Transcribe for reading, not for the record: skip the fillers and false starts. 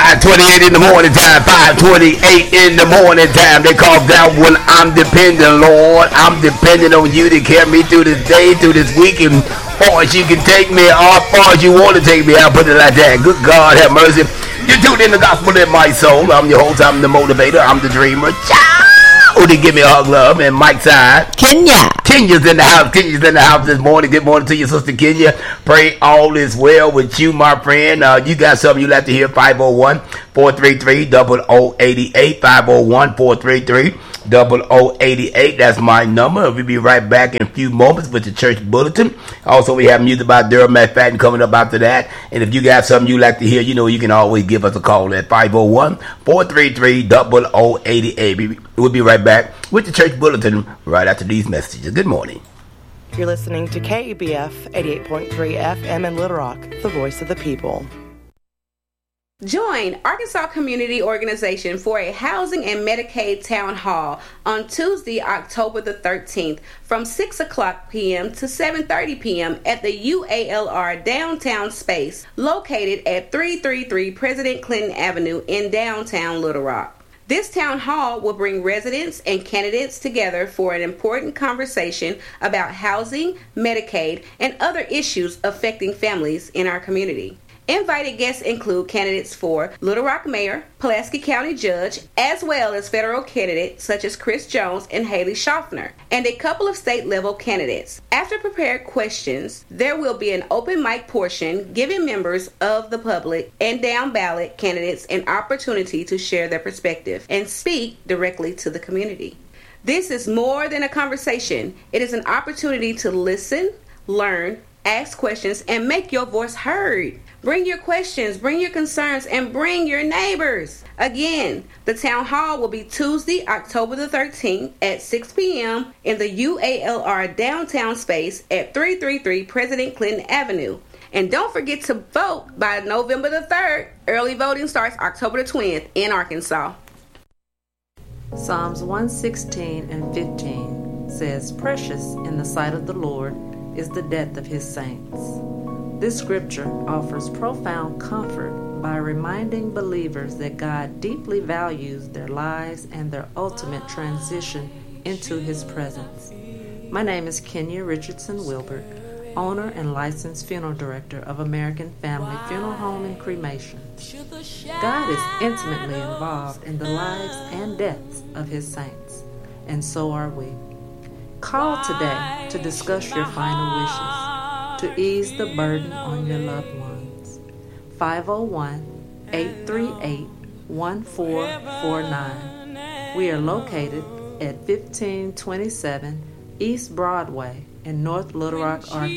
5:28 in the morning time. 5:28 in the morning time. They call that when I'm dependent, Lord. I'm dependent on you to carry me through this day, through this week, and far as you can take me, or far as you want to take me. I'll put it like that. Good God, have mercy. You tuned in the gospel in my soul. I'm your host. I'm the motivator. I'm the dreamer. Oh, they give me a hug, love, and Mike's side. Kenya's in the house. Kenya's in the house this morning. Good morning to you, Sister Kenya. Pray all is well with you, my friend. You got something you like to hear? 501-433-0088. 501-433-0088. That's my number. We'll be right back in a few moments with the church bulletin. Also, we have music about Durham McFadden coming up after that. And if you got something you like to hear, you know you can always give us a call at 501-433-0088. We'll be right back with the church bulletin right after these messages. Good morning. You're listening to KEBF 88.3 FM in Little Rock, the voice of the people. Join Arkansas Community Organization for a Housing and Medicaid Town Hall on Tuesday, October the 13th from 6 o'clock p.m. to 7:30 p.m. at the UALR Downtown Space located at 333 President Clinton Avenue in downtown Little Rock. This town hall will bring residents and candidates together for an important conversation about housing, Medicaid, and other issues affecting families in our community. Invited guests include candidates for Little Rock Mayor, Pulaski County Judge, as well as federal candidates such as Chris Jones and Haley Schaffner, and a couple of state-level candidates. After prepared questions, there will be an open mic portion giving members of the public and down-ballot candidates an opportunity to share their perspective and speak directly to the community. This is more than a conversation. It is an opportunity to listen, learn, ask questions, and make your voice heard. Bring your questions, bring your concerns, and bring your neighbors. Again, the town hall will be Tuesday, October the 13th at 6 p.m. in the UALR Downtown Space at 333 President Clinton Avenue. And don't forget to vote by November the 3rd. Early voting starts October the 20th in Arkansas. Psalms 116 and 15 says, "Precious in the sight of the Lord is the death of his saints." This scripture offers profound comfort by reminding believers that God deeply values their lives and their ultimate transition into his presence. My name is Kenya Richardson Wilbert, owner and licensed funeral director of American Family Funeral Home and Cremation. God is intimately involved in the lives and deaths of his saints, and so are we. Call today to discuss your final wishes, to ease the burden on your loved ones. 501-838-1449. We are located at 1527 East Broadway in North Little Rock, Arkansas.